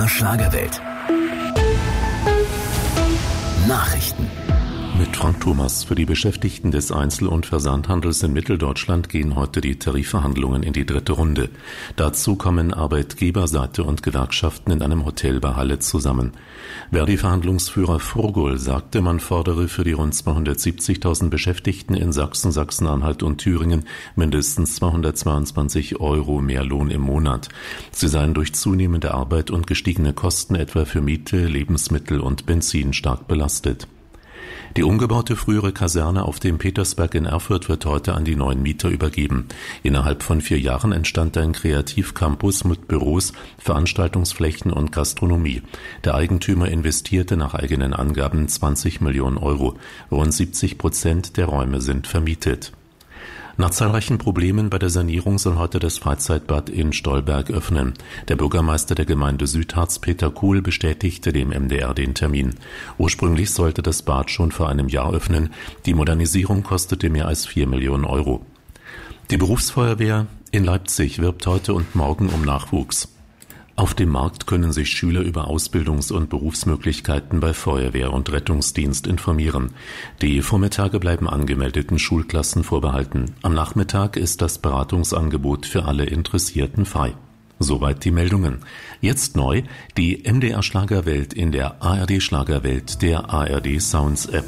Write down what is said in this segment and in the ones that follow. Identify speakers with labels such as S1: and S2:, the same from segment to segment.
S1: Schlagerwelt. Nachrichten.
S2: Mit Frank Thomas. Für die Beschäftigten des Einzel- und Versandhandels in Mitteldeutschland gehen heute die Tarifverhandlungen in die 3. Runde. Dazu kommen Arbeitgeberseite und Gewerkschaften in einem Hotel bei Halle zusammen. Verdi-Verhandlungsführer Furgul sagte, man fordere für die rund 270.000 Beschäftigten in Sachsen, Sachsen-Anhalt und Thüringen mindestens 222 € mehr Lohn im Monat. Sie seien durch zunehmende Arbeit und gestiegene Kosten etwa für Miete, Lebensmittel und Benzin stark belastet. Die umgebaute frühere Kaserne auf dem Petersberg in Erfurt wird heute an die neuen Mieter übergeben. Innerhalb von 4 Jahren entstand ein Kreativcampus mit Büros, Veranstaltungsflächen und Gastronomie. Der Eigentümer investierte nach eigenen Angaben 20 Millionen €. Rund 70% der Räume sind vermietet. Nach zahlreichen Problemen bei der Sanierung soll heute das Freizeitbad in Stolberg öffnen. Der Bürgermeister der Gemeinde Südharz, Peter Kuhl, bestätigte dem MDR den Termin. Ursprünglich sollte das Bad schon vor einem Jahr öffnen. Die Modernisierung kostete mehr als 4 Millionen €. Die Berufsfeuerwehr in Leipzig wirbt heute und morgen um Nachwuchs. Auf dem Markt können sich Schüler über Ausbildungs- und Berufsmöglichkeiten bei Feuerwehr und Rettungsdienst informieren. Die Vormittage bleiben angemeldeten Schulklassen vorbehalten. Am Nachmittag ist das Beratungsangebot für alle Interessierten frei. Soweit die Meldungen. Jetzt neu die MDR Schlagerwelt in der ARD Schlagerwelt der ARD Sounds App.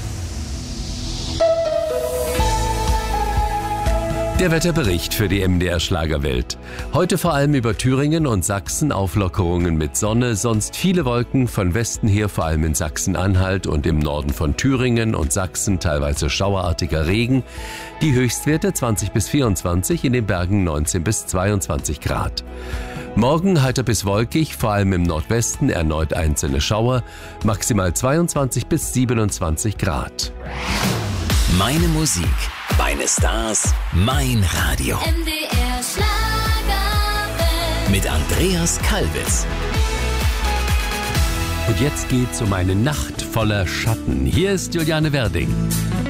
S3: Der Wetterbericht für die MDR Schlagerwelt. Heute vor allem über Thüringen und Sachsen Auflockerungen mit Sonne, sonst viele Wolken, von Westen her vor allem in Sachsen-Anhalt und im Norden von Thüringen und Sachsen teilweise schauerartiger Regen. Die Höchstwerte 20 bis 24, in den Bergen 19 bis 22 Grad. Morgen heiter bis wolkig, vor allem im Nordwesten erneut einzelne Schauer, maximal 22 bis 27 Grad.
S1: Meine Musik, meine Stars, mein Radio.
S4: MDR Schlagerwelt.
S1: Mit Andreas Kalbitz.
S3: Und jetzt geht's um eine Nacht voller Schatten. Hier ist Juliane Werding.